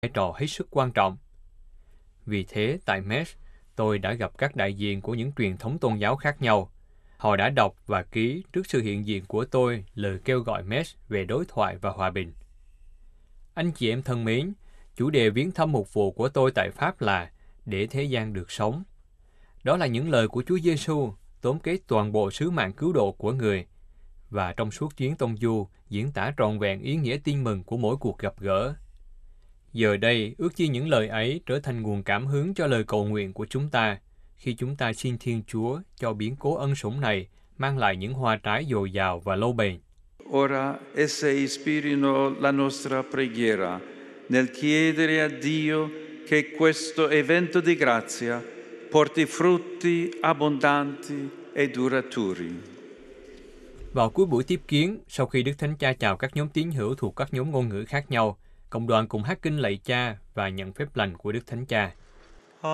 vai trò hết sức quan trọng. Vì thế, tại Metz, tôi đã gặp các đại diện của những truyền thống tôn giáo khác nhau. Họ đã đọc và ký trước sự hiện diện của tôi lời kêu gọi Metz về đối thoại và hòa bình. Anh chị em thân mến, chủ đề viếng thăm mục vụ của tôi tại Pháp là để thế gian được sống. Đó là những lời của Chúa Giêsu tóm kết toàn bộ sứ mạng cứu độ của người, và trong suốt chuyến tông du diễn tả trọn vẹn ý nghĩa tin mừng của mỗi cuộc gặp gỡ. Giờ đây, ước chi những lời ấy trở thành nguồn cảm hứng cho lời cầu nguyện của chúng ta, khi chúng ta xin Thiên Chúa cho biến cố ân sủng này mang lại những hoa trái dồi dào và lâu bền. Ora esse ispirino la nostra preghiera nel chiedere a Dio che questo evento di grazia porti frutti abbondanti e duraturi. Vào cuối buổi tiếp kiến, sau khi Đức Thánh Cha chào các nhóm tín hữu thuộc các nhóm ngôn ngữ khác nhau, cộng đoàn cùng hát kinh lạy Cha và nhận phép lành của Đức Thánh Cha.